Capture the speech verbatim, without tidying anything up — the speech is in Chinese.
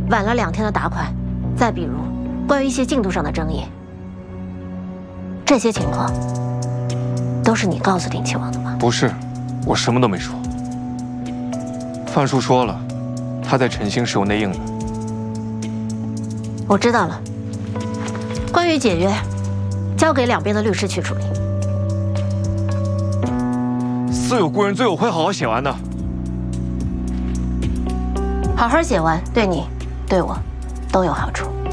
晚了两天的打款，再比如关于一些进度上的争议，这些情况都是你告诉定亲王的吗？ 不是，我什么都没说。范叔说了，他在陈星是有内应的。 我知道了。关于解约，交给两边的律师去处理。 似有故人罪，我会好好写完的。 好好写完，对你、对我都有好处。